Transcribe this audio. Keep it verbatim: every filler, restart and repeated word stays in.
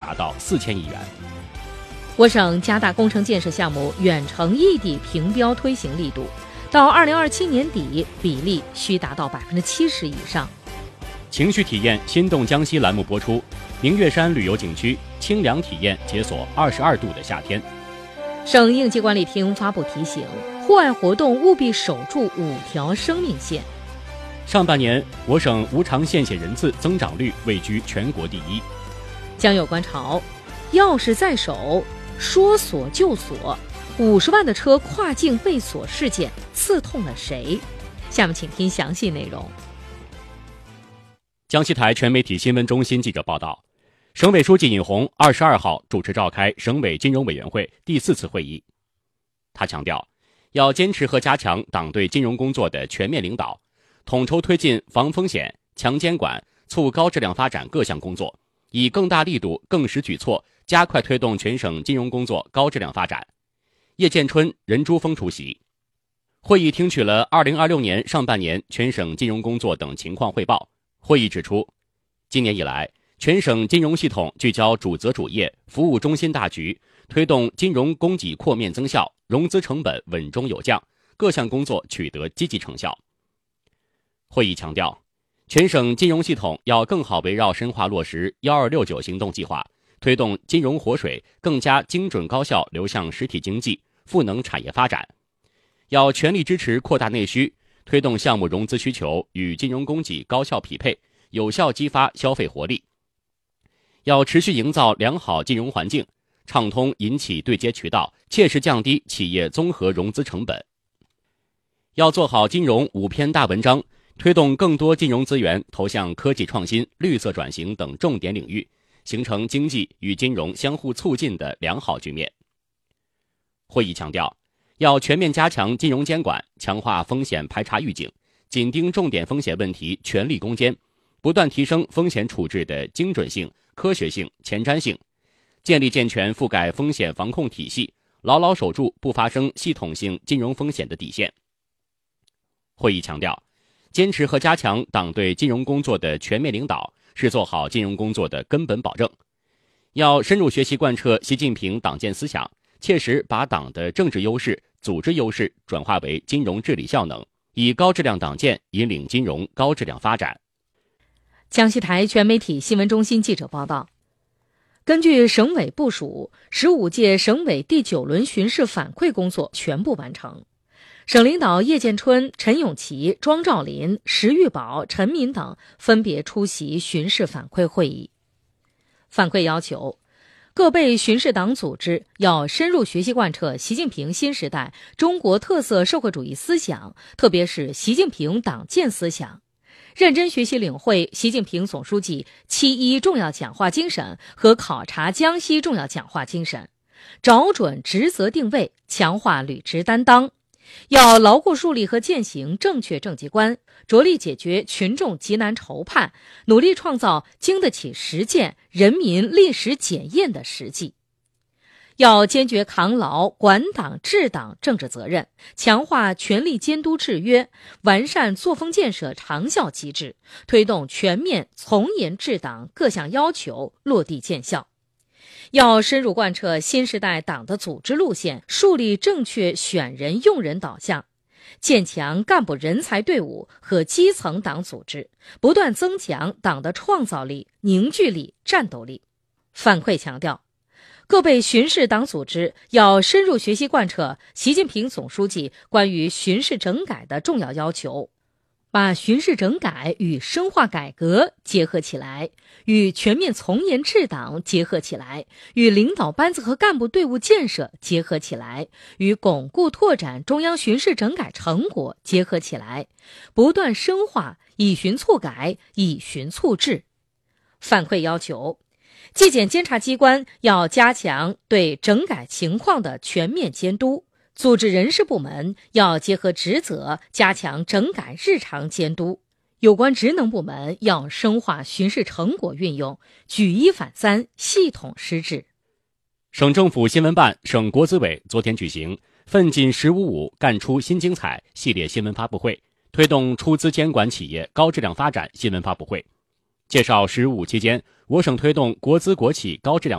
达到四千亿元。 我省加大工程建设项目远程异地评标推行力度，到二零二七年底比例需达到百分之七十以上。 情绪体验心动江西栏目播出，明月山旅游景区清凉体验解锁二十二度的夏天。 省应急管理厅发布提醒，户外活动务必守住五条生命线。 上半年，我省无偿献血人次增长率位居全国第一。 江有观潮，钥匙在手，说锁就锁，五十万的车跨境被锁事件刺痛了谁？下面请听详细内容。 江西台全媒体新闻中心记者报道，省委书记尹红二十二号主持召开省委金融委员会第四次会议。他强调，要坚持和加强党对金融工作的全面领导，统筹推进防风险、强监管、促高质量发展各项工作，以更大力度、更实举措加快推动全省金融工作高质量发展。叶建春、任珠峰出席会议，听取了二零二六年上半年全省金融工作等情况汇报。会议指出，今年以来，全省金融系统聚焦主责主业、服务中心大局，推动金融供给扩面增效，融资成本稳中有降，各项工作取得积极成效。会议强调，全省金融系统要更好围绕深化落实“幺二六九”行动计划，推动金融活水更加精准高效流向实体经济、赋能产业发展。要全力支持扩大内需，推动项目融资需求与金融供给高效匹配，有效激发消费活力。要持续营造良好金融环境，畅通银企对接渠道，切实降低企业综合融资成本。要做好金融五篇大文章，推动更多金融资源投向科技创新、绿色转型等重点领域，形成经济与金融相互促进的良好局面。会议强调，要全面加强金融监管，强化风险排查预警，紧盯重点风险问题，全力攻坚，不断提升风险处置的精准性、科学性、前瞻性，建立健全覆盖风险防控体系，牢牢守住不发生系统性金融风险的底线。会议强调，坚持和加强党对金融工作的全面领导，是做好金融工作的根本保证。要深入学习贯彻习近平党建思想，切实把党的政治优势、组织优势转化为金融治理效能，以高质量党建引领金融高质量发展。 江西台全媒体新闻中心记者报道，根据省委部署，十五届省委第九轮巡视反馈工作全部完成。省领导叶建春、陈永奇、庄兆林、石玉宝、陈敏等分别出席巡视反馈会议。反馈要求，各被巡视党组织要深入学习贯彻习近平新时代中国特色社会主义思想，特别是习近平党建思想，认真学习领会习近平总书记七一重要讲话精神和考察江西重要讲话精神，找准职责定位，强化履职担当。要牢固树立和践行正确政绩观，着力解决群众急难愁盼，努力创造经得起实践、人民历史检验的实际。要坚决扛牢管党治党政治责任，强化权力监督制约，完善作风建设长效机制，推动全面从严治党各项要求落地见效。要深入贯彻新时代党的组织路线，树立正确选人用人导向，建强干部人才队伍和基层党组织，不断增强党的创造力、凝聚力、战斗力。反馈强调，各被巡视党组织要深入学习贯彻习近平总书记关于巡视整改的重要要求，把巡视整改与深化改革结合起来，与全面从严治党结合起来，与领导班子和干部队伍建设结合起来，与巩固拓展中央巡视整改成果结合起来，不断深化以巡促改、以巡促治。反馈要求，纪检监察机关要加强对整改情况的全面监督，组织人事部门要结合职责，加强整改日常监督，有关职能部门要深化巡视成果运用，举一反三，系统施治。 省政府新闻办、省国资委昨天举行“奋进“十五五”干出新精彩”系列新闻发布会，推动出资监管企业高质量发展新闻发布会，介绍“十五五”期间我省推动国资国企高质量